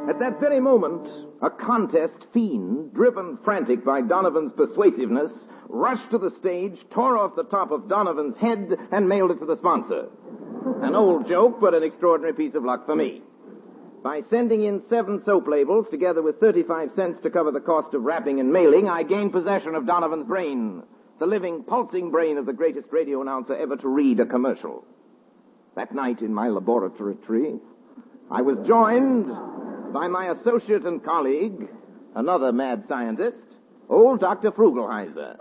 At that very moment, a contest fiend, driven frantic by Donovan's persuasiveness, rushed to the stage, tore off the top of Donovan's head, and mailed it to the sponsor. An old joke, but an extraordinary piece of luck for me. By sending in 7 soap labels, together with 35 cents to cover the cost of wrapping and mailing, I gained possession of Donovan's brain, the living, pulsing brain of the greatest radio announcer ever to read a commercial. That night in my laboratory, I was joined by my associate and colleague, another mad scientist, old Dr. Frugelheiser.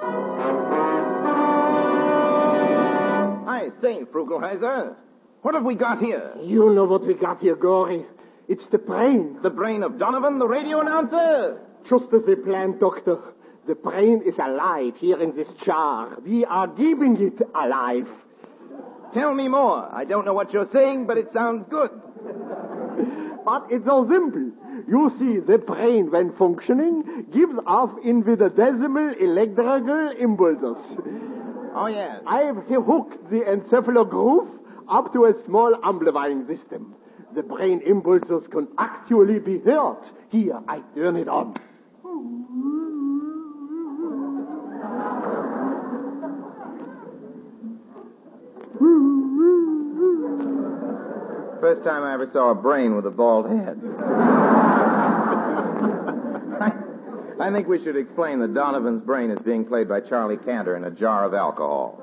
I say, Frugelheiser, what have we got here? You know what we got here, Gory. It's the brain. The brain of Donovan, the radio announcer? Just as we planned, Doctor. The brain is alive here in this jar. We are keeping it alive. Tell me more. I don't know what you're saying, but it sounds good. But it's so simple. You see, the brain, when functioning, gives off infinitesimal electrical impulses. Oh, yes. I've hooked the encephalo groove up to a small amplifying system. The brain impulses can actually be heard. Here, I turn it on. First time I ever saw a brain with a bald head. I think we should explain that Donovan's brain is being played by Charlie Cantor in a jar of alcohol.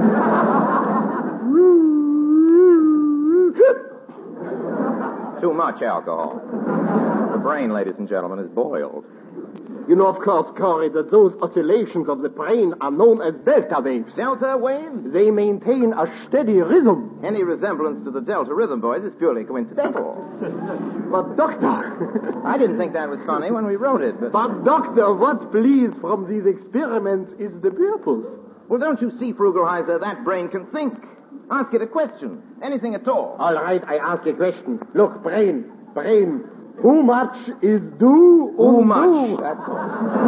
Too much alcohol. The brain, ladies and gentlemen, is boiled. You know, of course, Corey, that those oscillations of the brain are known as delta waves. Delta waves? They maintain a steady rhythm. Any resemblance to the Delta Rhythm Boys is purely coincidental. But, Doctor... I didn't think that was funny when we wrote it, but... But, Doctor, what please from these experiments is the purpose? Well, don't you see, Frugelheiser, that brain can think. Ask it a question. Anything at all. All right, I ask a question. Look, brain. Who much is due? Who much? That's all.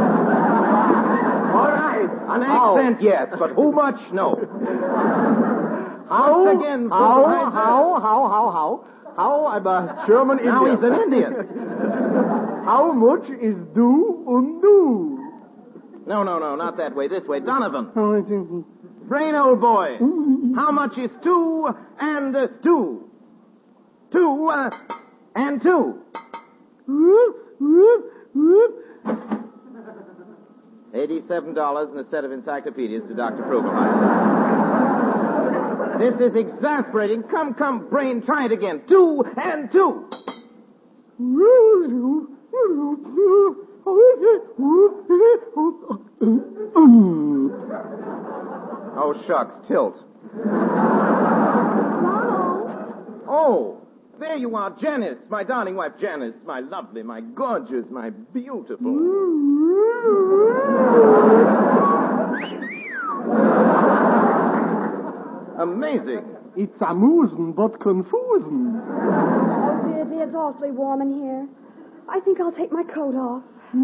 All right. An accent, yes, but who much? No. How? Once again, How? I'm a German Indian. Now he's an Indian. How much is due undue? No, not that way. This way. Donovan. Oh, I think... Brain, old boy. How much is 2 and 2? 2 and 2. $87 and a set of encyclopedias to Dr. Frugelheiser. This is exasperating. Come, brain, try it again. 2 and 2. Oh, shucks, tilt. Oh, there you are, Janice, my darling wife, Janice, my lovely, my gorgeous, my beautiful. Amazing. It's amusing, but confusing. Oh, dear, it's awfully warm in here. I think I'll take my coat off.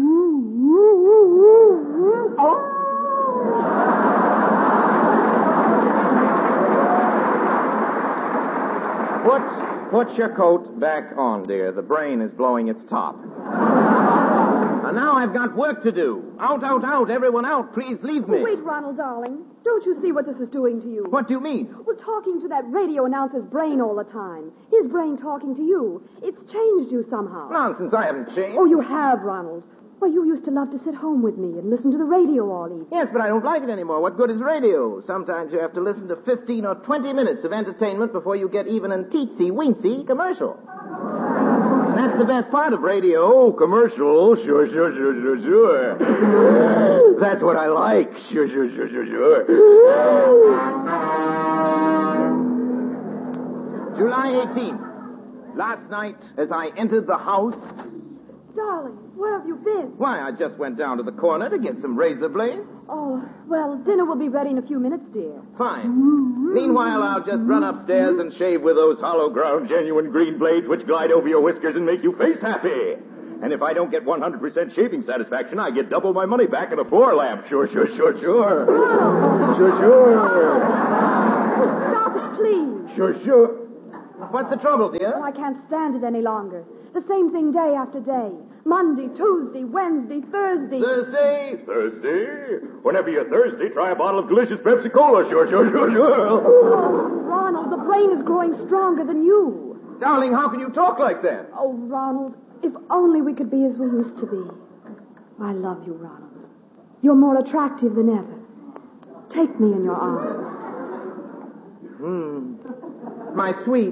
Put your coat back on, dear. The brain is blowing its top. And now I've got work to do. Out, everyone out. Please leave me. Wait, Ronald, darling. Don't you see what this is doing to you? What do you mean? Well, talking to that radio announcer's brain all the time. His brain talking to you. It's changed you somehow. Nonsense, I haven't changed. Oh, you have, Ronald. Well, you used to love to sit home with me and listen to the radio all evening. Yes, but I don't like it anymore. What good is radio? Sometimes you have to listen to 15 or 20 minutes of entertainment before you get even an teensy-weensy commercial. And that's the best part of radio. Oh, commercial. Sure. That's what I like. Sure. July 18th. Last night, as I entered the house... Darling, where have you been? Why, I just went down to the corner to get some razor blades. Oh, well, dinner will be ready in a few minutes, dear. Fine. Meanwhile, I'll just run upstairs and shave with those hollow ground genuine green blades which glide over your whiskers and make you face happy. And if I don't get 100% shaving satisfaction, I get double my money back in a floor lamp. Sure. Sure. Stop it, please. Sure. What's the trouble, dear? Oh, I can't stand it any longer. The same thing day after day. Monday, Tuesday, Wednesday, Thursday. Thursday? Whenever you're thirsty, try a bottle of delicious Pepsi Cola. Sure. Oh, Ronald, the brain is growing stronger than you. Darling, how can you talk like that? Oh, Ronald, if only we could be as we used to be. I love you, Ronald. You're more attractive than ever. Take me in your arms. My sweet.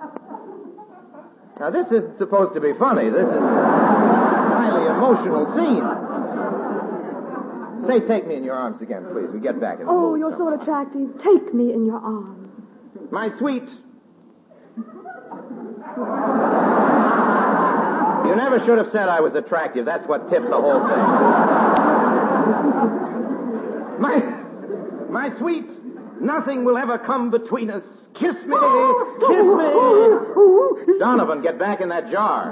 Now, this isn't supposed to be funny. This is a highly emotional scene. Say, take me in your arms again, please. We get back in the Oh, mood you're somehow. so attractive. Take me in your arms. My sweet. You never should have said I was attractive. That's what tipped the whole thing. My sweet, nothing will ever come between us. Kiss me. Kiss me. Donovan, get back in that jar.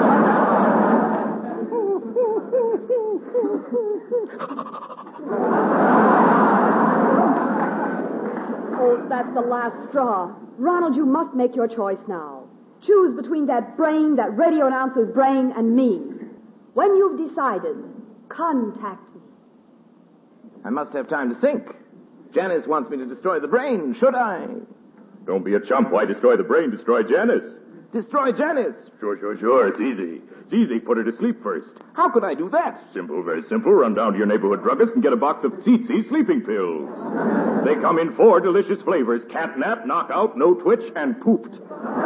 Oh, that's the last straw. Ronald, you must make your choice now. Choose between that brain, that radio announcer's brain, and me. When you've decided, contact me. I must have time to think. Janice wants me to destroy the brain. Should I? Don't be a chump. Why destroy the brain? Destroy Janice. Destroy Janice? Sure. It's easy. It's easy. Put her to sleep first. How could I do that? Simple, very simple. Run down to your neighborhood druggist and get a box of Tsitsi sleeping pills. They come in 4 delicious flavors. Catnap, knockout, no twitch, and pooped.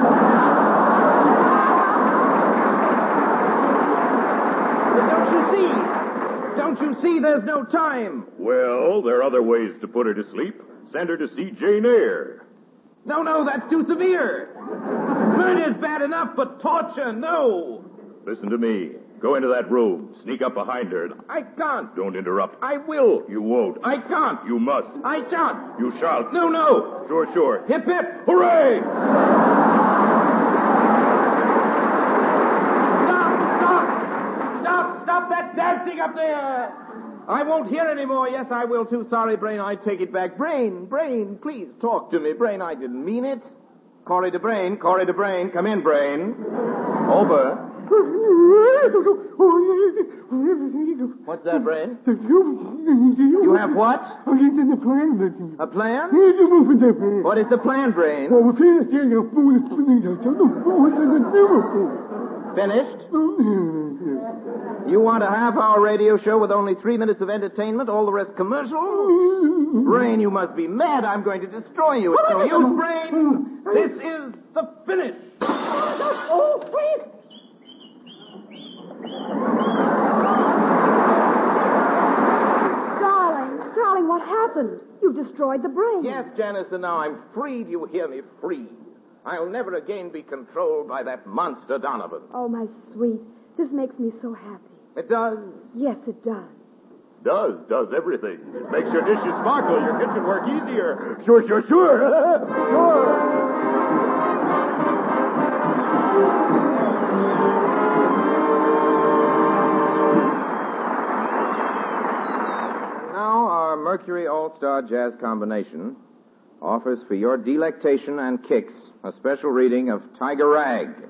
Don't you see there's no time? Well, there are other ways to put her to sleep. Send her to see Jane Eyre. No, that's too severe. Murder's bad enough, but torture, no. Listen to me. Go into that room. Sneak up behind her. I can't. Don't interrupt. I will. You won't. I can't. You must. I shan't. You shall. No. Sure. Hip, hip. Hooray! Stop that dancing up there. I won't hear anymore. Yes, I will too. Sorry, Brain. I take it back. Brain, please talk to me. Brain, I didn't mean it. Corey to Brain. Come in, Brain. Over. What's that, Brain? You have what? A plan? What is the plan, Brain? Finished? You want a half-hour radio show with only 3 minutes of entertainment, all the rest commercials? Brain, you must be mad. I'm going to destroy you. It's no use, Brain. This is the finish. Oh, please. Darling, what happened? You destroyed the brain. Yes, Janice, and now I'm freed. You hear me? Free. I'll never again be controlled by that monster Donovan. Oh, my sweet. This makes me so happy. It does? Yes, it does. Does everything. It makes your dishes sparkle, your kitchen work easier. Sure. Now our Mercury All-Star Jazz Combination offers for your delectation and kicks a special reading of Tiger Rag.